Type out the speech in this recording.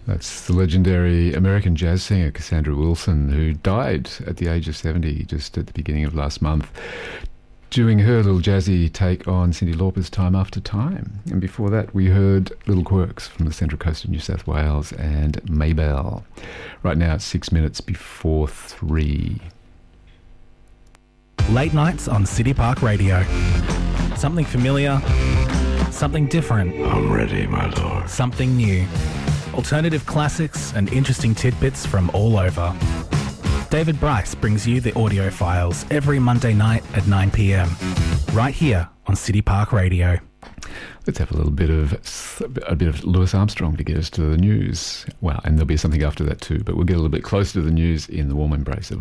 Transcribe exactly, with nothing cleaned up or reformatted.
That's the legendary American jazz singer Cassandra Wilson, who died at the age of seventy just at the beginning of last month, doing her little jazzy take on Cyndi Lauper's Time After Time. And before that, we heard Little Quirks from the Central Coast of New South Wales and Maybelle. Right now, it's six minutes before three. Late nights on City Park Radio. Something familiar, something different. I'm ready, my lord. Something new. Alternative classics and interesting tidbits from all over. David Bryce brings you the audio files every Monday night at nine p.m. right here on City Park Radio. Let's have a little bit of a bit of Louis Armstrong to get us to the news. Well, and there'll be something after that too, but we'll get a little bit closer to the news in the warm embrace of